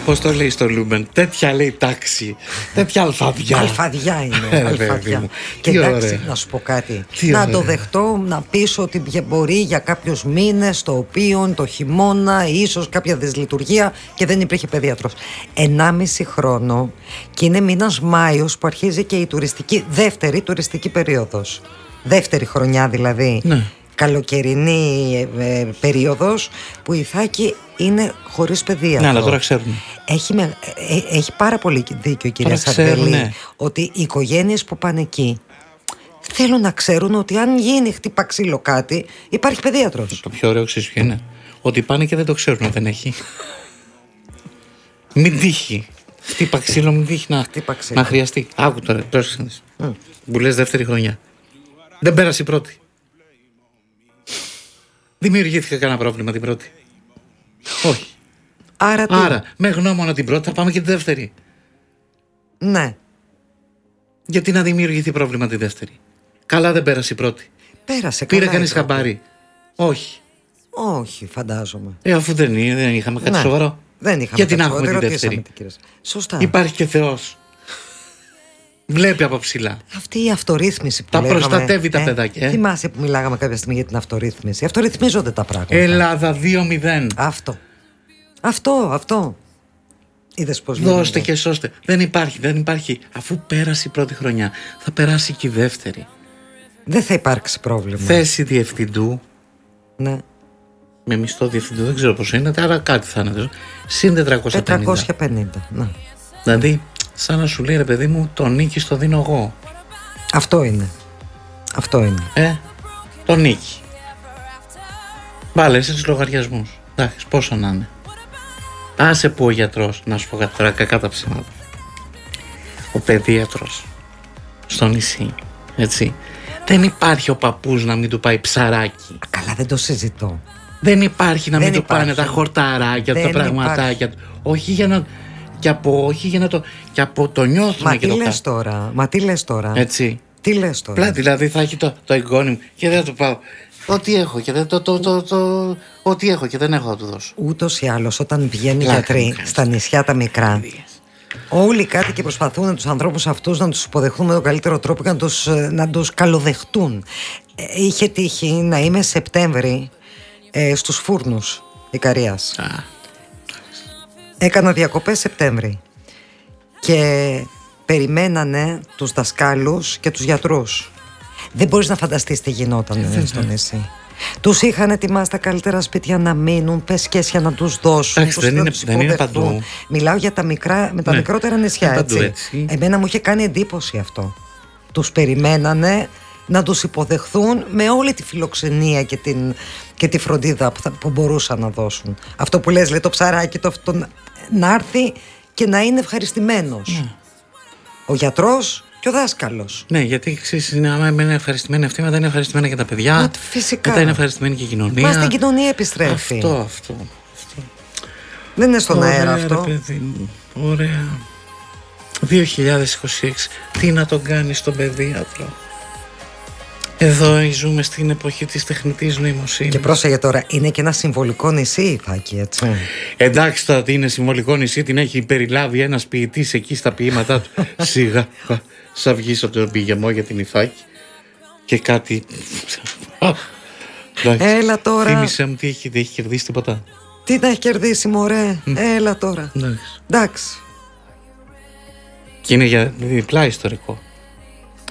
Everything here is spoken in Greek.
Πώς το λέει στο Λούμπεν, τέτοια λέει τάξη, τέτοια αλφαδιά. Αλφαδιά είναι. Αλφαδιά. Και εντάξει, να σου πω κάτι. Να το δεχτώ, να πεις ότι μπορεί για κάποιους μήνες, το οποίο το χειμώνα, ίσως κάποια δυσλειτουργία και δεν υπήρχε παιδίατρος. 1,5 χρόνο και είναι μήνας Μάιος που αρχίζει και η δεύτερη τουριστική περίοδος. Δεύτερη χρονιά δηλαδή. Ναι. Καλοκαιρινή περίοδος που η Ιθάκη είναι χωρίς παιδίατρο. Ναι, αλλά τώρα ξέρουμε. Έχει πάρα πολύ δίκιο η κυρία Σαρδελή, ναι. Ότι οι οικογένειες που πάνε εκεί θέλουν να ξέρουν ότι αν γίνει χτύπα ξύλο κάτι, υπάρχει παιδίατρος. Το πιο ωραίο ξέρεις ποιο είναι? Ότι πάνε και δεν το ξέρουν, δεν έχει. Μην τύχει. Χτύπα ξύλο, μην τύχει να χρειαστεί. Άκου τώρα που λες δεύτερη χρονιά. Δεν πέρασε η πρώτη. Δημιουργήθηκε κανένα πρόβλημα την πρώτη? Όχι. Άρα με γνώμονα την πρώτη θα πάμε και τη δεύτερη. Ναι. Γιατί να δημιουργηθεί πρόβλημα τη δεύτερη? Καλά δεν πέρασε η πρώτη. Πέρασε. Πήρε κανείς χαμπάρι? Όχι. Όχι, φαντάζομαι. Αφού δεν είχαμε κάτι σοβαρό. Δεν είχαμε. Γιατί να έχουμε τη δεύτερη? Σωστά. Υπάρχει και Θεός. Βλέπει από ψηλά. Αυτή η αυτορύθμιση που τα λέγαμε, προστατεύει τα παιδάκια. Θυμάσαι που μιλάγαμε κάποια στιγμή για την αυτορύθμιση? Αυτορυθμίζονται τα πράγματα. Ελλάδα 2-0. Αυτό. Είδες πώς δώστε και σώστε. Δεν υπάρχει. Αφού πέρασε η πρώτη χρονιά, θα περάσει και η δεύτερη. Δεν θα υπάρξει πρόβλημα. Θέση διευθυντού. Ναι. Με μισθό διευθυντού, δεν ξέρω πόσο είναι, αλλά κάτι θα είναι. Συν 450. Ναι. Δηλαδή, σαν να σου λέει, ρε παιδί μου, το νίκη στο δίνω εγώ. Αυτό είναι. Το νίκη. Βάλε εσύ τους λογαριασμούς. Εντάξει, πόσο να είναι. Άσε που ο γιατρός, να σου πω κάτι τώρα, κακά τα ψέματα. Ο παιδίατρος στο νησί, έτσι. Δεν υπάρχει ο παππούς να μην του πάει ψαράκι. Καλά, δεν το συζητώ. Δεν υπάρχει να μην του πάνε τα χορταράκια, τα πραγματάκια του. Όχι για να. Και από το νιώθουμε. Μα τι λες τώρα. Έτσι. Τι λες τώρα. Πλά, δηλαδή θα έχει το εγγόνι μου και δεν θα του πάω. Ό,τι έχω και δεν ό,τι έχω και δεν έχω να του δώσω. Ούτως ή άλλως, όταν πηγαίνουν γιατροί στα νησιά τα μικρά, όλοι οι κάτοικοι προσπαθούν τους ανθρώπους αυτούς να τους υποδεχθούν με τον καλύτερο τρόπο και να τους καλοδεχτούν. Είχε τύχει να είμαι Σεπτέμβρη στους Φούρνους Ικαρίας. Έκανα διακοπές Σεπτέμβρη και περιμένανε τους δασκάλους και τους γιατρούς. Δεν μπορείς να φανταστείς τι γινόταν στο νησί. Τους είχαν ετοιμάσει τα καλύτερα σπίτια να μείνουν, πεσκέσια να τους δώσουν. Δεν είναι παντού. Μιλάω για τα μικρότερα νησιά, έτσι. Εμένα μου είχε κάνει εντύπωση αυτό. Τους περιμένανε να τους υποδεχθούν με όλη τη φιλοξενία και τη φροντίδα που μπορούσαν να δώσουν. Αυτό που λες, λέει, το ψαράκι, να έρθει και να είναι ευχαριστημένος. Ο γιατρός και ο δάσκαλος. Ναι, γιατί ξέρεις, άμα είναι ευχαριστημένοι αυτοί, μετά είναι ευχαριστημένα και τα παιδιά. Φυσικά. Μετά είναι ευχαριστημένη και η κοινωνία. Μα στην κοινωνία επιστρέφει. Αυτό. Δεν είναι στον αέρα αυτό. Ρε παιδί μου, ωραία. 2026, τι να τον κάνει στον παιδίατρο? Εδώ ζούμε στην εποχή της τεχνητής νοημοσύνης. Και πρόσεχε τώρα, είναι και ένα συμβολικό νησί η Ιθάκη, έτσι. Εντάξει, τώρα τι είναι συμβολικό νησί, την έχει περιλάβει ένας ποιητής εκεί στα ποίηματά του. Σιγά, θα βγεις από τον πηγεμό για την Ιθάκη. Και κάτι. Έλα τώρα. Θύμισε μου, δεν έχει κερδίσει τίποτα. Τι να έχει κερδίσει, μωρέ. Έλα τώρα. Εντάξει. Και είναι για διπλά ιστορικό.